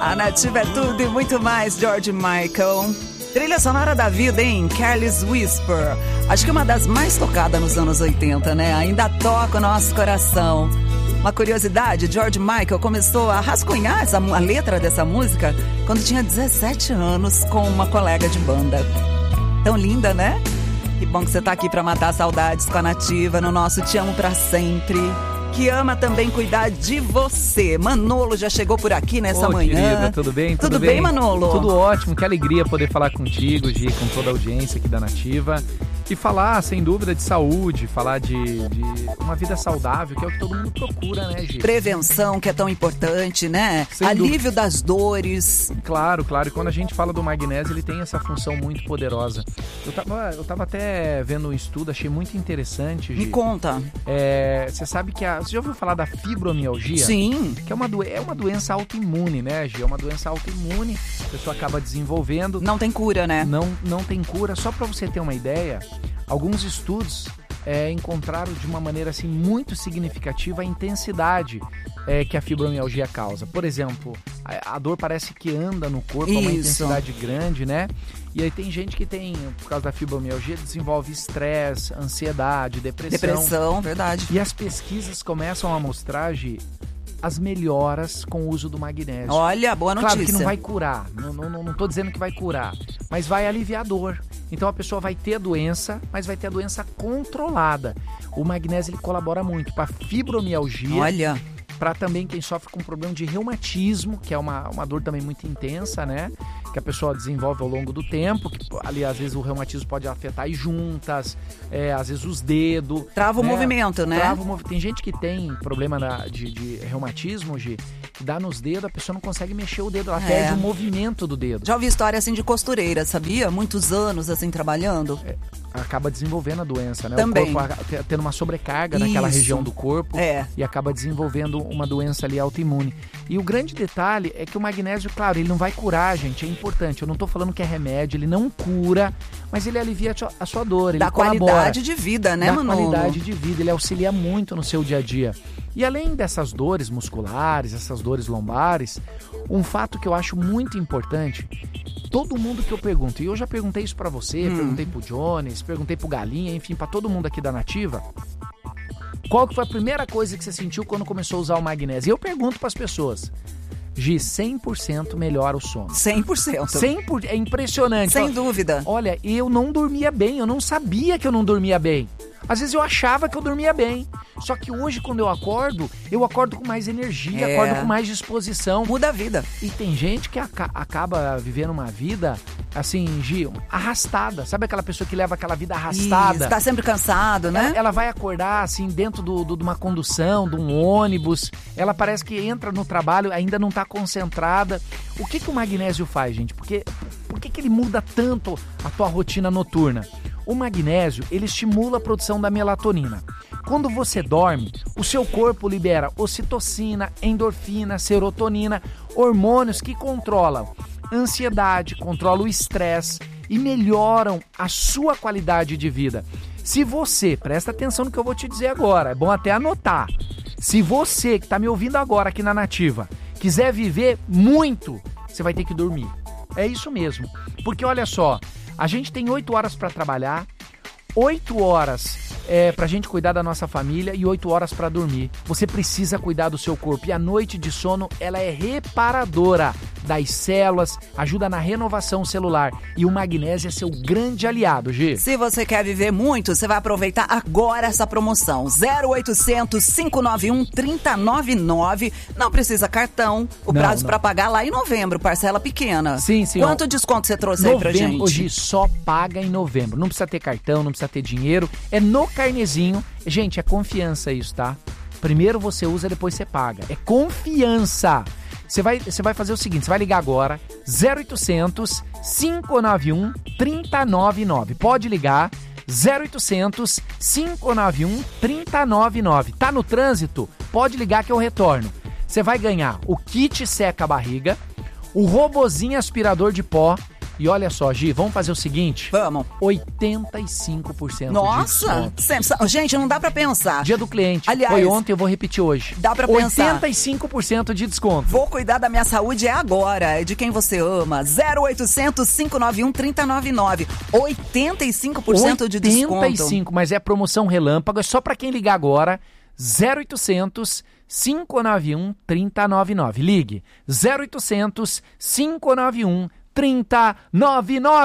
A Nativa é tudo e muito mais, George Michael. Trilha sonora da vida, hein? Careless Whisper. Acho que uma das mais tocadas nos anos 80, né? Ainda toca o nosso coração. Uma curiosidade, George Michael começou a rascunhar a letra dessa música quando tinha 17 anos com uma colega de banda. Tão linda, né? Que bom que você tá aqui pra matar saudades com a Nativa no nosso Te Amo Pra Sempre, que ama também cuidar de você. Manolo já chegou por aqui nessa manhã. Querida, tudo bem? Tudo bem, Manolo? Tudo ótimo, que alegria poder falar contigo, Gi, com toda a audiência aqui da Nativa. E falar, sem dúvida, de saúde, falar de uma vida saudável, que é o que todo mundo procura, né, Gi? Prevenção, que é tão importante, né? Sem Alívio das dores. Claro. E quando a gente fala do magnésio, ele tem essa função muito poderosa. Eu tava até vendo um estudo, achei muito interessante, Gi. Me conta. Você sabe que você já ouviu falar da fibromialgia? Sim. Que é uma doença autoimune, né, Gi? É uma doença autoimune, a pessoa acaba desenvolvendo. Não tem cura, né? Não tem cura. Só para você ter uma ideia, alguns estudos encontraram de uma maneira assim, muito significativa a intensidade que a fibromialgia causa. Por exemplo, a dor parece que anda no corpo a uma intensidade grande, né? E aí tem gente que tem, por causa da fibromialgia, desenvolve estresse, ansiedade, depressão. Depressão, verdade. E as pesquisas começam a mostrar, Gi, as melhoras com o uso do magnésio. Olha, boa notícia. Claro que não vai curar, não tô dizendo que vai curar, mas vai aliviar a dor. Então a pessoa vai ter a doença, mas vai ter a doença controlada. O magnésio ele colabora muito para fibromialgia. Olha. Para também quem sofre com problema de reumatismo, que é uma dor também muito intensa, né? Que a pessoa desenvolve ao longo do tempo, que ali às vezes o reumatismo pode afetar as juntas, às vezes os dedos. Trava o movimento, né? Tem gente que tem problema de reumatismo, Gi, que dá nos dedos, a pessoa não consegue mexer o dedo, ela perde o movimento do dedo. Já ouvi história assim de costureira, sabia? Muitos anos assim trabalhando. Acaba desenvolvendo a doença, né? Também. O corpo tendo uma sobrecarga naquela região do corpo e acaba desenvolvendo uma doença ali autoimune. E o grande detalhe é que o magnésio, claro, ele não vai curar, gente, é importante. Eu não tô falando que é remédio, ele não cura, mas ele alivia a sua dor, ele dá colabora. Qualidade de vida, né, Manolo? Dá qualidade de vida, ele auxilia muito no seu dia a dia. E além dessas dores musculares, essas dores lombares, um fato que eu acho muito importante, todo mundo que eu pergunto, e eu já perguntei isso pra você, perguntei pro Jones, perguntei pro Galinha, enfim, pra todo mundo aqui da Nativa, qual que foi a primeira coisa que você sentiu quando começou a usar o magnésio? E eu pergunto pras pessoas, Gi, 100% melhora o sono. 100%. 100%, é impressionante. Sem dúvida. Olha, eu não dormia bem, eu não sabia que eu não dormia bem. Às vezes eu achava que eu dormia bem. Só que hoje, quando eu acordo com mais energia, acordo com mais disposição. Muda a vida. E tem gente que acaba vivendo uma vida, assim, Gi, arrastada. Sabe aquela pessoa que leva aquela vida arrastada? Tá sempre cansado, né? Ela vai acordar, assim, dentro de uma condução, de um ônibus. Ela parece que entra no trabalho, ainda não tá concentrada. O que o magnésio faz, gente? Por que ele muda tanto a tua rotina noturna? O magnésio, ele estimula a produção da melatonina. Quando você dorme, o seu corpo libera ocitocina, endorfina, serotonina, hormônios que controlam ansiedade, controlam o estresse e melhoram a sua qualidade de vida. Se você, presta atenção no que eu vou te dizer agora, é bom até anotar. Se você que está me ouvindo agora aqui na Nativa, quiser viver muito, você vai ter que dormir. É isso mesmo. Porque olha só, a gente tem 8 horas para trabalhar, 8 horas pra gente cuidar da nossa família e 8 horas para dormir. Você precisa cuidar do seu corpo e a noite de sono, ela é reparadora das células, ajuda na renovação celular e o magnésio é seu grande aliado, Gi. Se você quer viver muito, você vai aproveitar agora essa promoção. 0800 591 3099. Não precisa cartão. O prazo para pagar lá em novembro, parcela pequena. Sim. Quanto desconto você trouxe aí pra gente? Hoje só paga em novembro. Não precisa ter cartão, não precisa ter dinheiro. É no carnezinho. Gente, é confiança isso, tá? Primeiro você usa, depois você paga. É confiança. Você vai fazer o seguinte, você vai ligar agora, 0800 591 3099. Pode ligar, 0800 591 3099. Tá no trânsito? Pode ligar que eu retorno. Você vai ganhar o kit seca barriga, o robozinho aspirador de pó E olha só, Gi, vamos fazer o seguinte? Vamos. 85% Nossa! de desconto. Gente, não dá pra pensar. Dia do cliente. Aliás, foi ontem, eu vou repetir hoje. Dá pra pensar. 85% de desconto. Vou cuidar da minha saúde agora. É de quem você ama. 0800 591 3099. 85% de desconto. 85%, mas é promoção relâmpago. É só pra quem ligar agora. 0800 591 3099. Ligue 0800 591 3099.